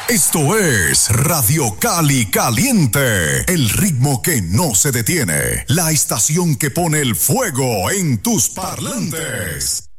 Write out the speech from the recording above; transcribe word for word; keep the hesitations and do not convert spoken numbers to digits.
Esto es Radio Cali Caliente, el ritmo que no se detiene, la estación que pone el fuego en tus parlantes.